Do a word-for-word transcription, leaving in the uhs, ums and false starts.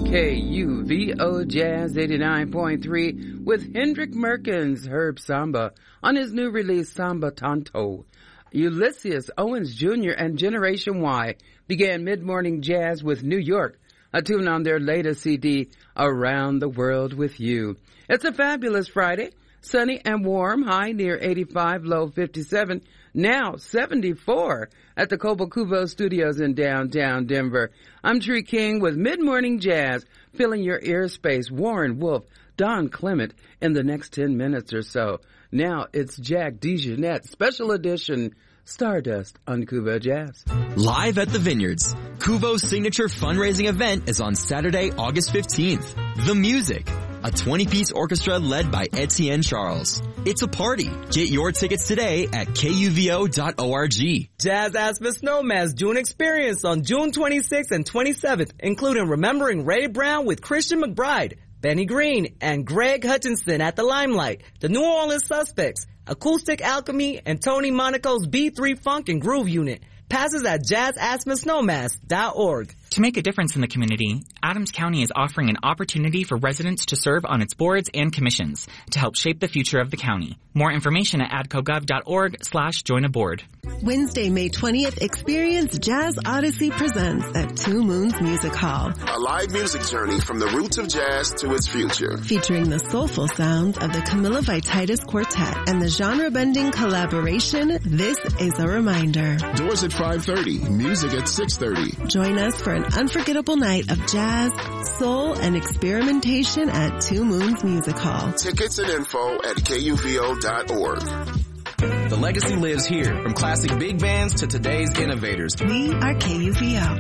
K U V O Jazz eighty-nine point three with Hendrik Merkins, Herb Samba, on his new release Samba Tanto. Ulysses Owens Junior and Generation Y began mid-morning jazz with New York, a tune on their latest C D, Around the World with You. It's a fabulous Friday, sunny and warm, high near eighty-five, low fifty-seven, now seventy-four at the Cobo Cubo Studios in downtown Denver. I'm Tree King with Mid-Morning Jazz, filling your ear space. Warren Wolf, Don Clement in the next ten minutes or so. Now it's Jack DeJohnette, special edition, Stardust on Cubo Jazz. Live at the Vineyards, Cubo's signature fundraising event is on Saturday, August fifteenth. The Music, a twenty-piece orchestra led by Etienne Charles. It's a party. Get your tickets today at K U V O dot org. Jazz Aspen Snowman's June experience on June twenty-sixth and twenty-seventh, including Remembering Ray Brown with Christian McBride, Benny Green, and Greg Hutchinson at the Limelight, the New Orleans Suspects, Acoustic Alchemy, and Tony Monaco's B three Funk and Groove Unit. Passes at jazz aspen snowmass dot org. To make a difference in the community, Adams County is offering an opportunity for residents to serve on its boards and commissions to help shape the future of the county. More information at adcogov.org slash join a board. Wednesday, May twentieth, experience Jazz Odyssey Presents at Two Moons Music Hall. A live music journey from the roots of jazz to its future. Featuring the soulful sounds of the Camilla Vititis Quartet and the genre-bending collaboration, This Is a Reminder. Doors at five thirty, music at six thirty. Join us for an unforgettable night of jazz, soul, and experimentation at Two Moons Music Hall. Tickets and info at K U V O dot org. The legacy lives here, from classic big bands to today's innovators. We are K U V O.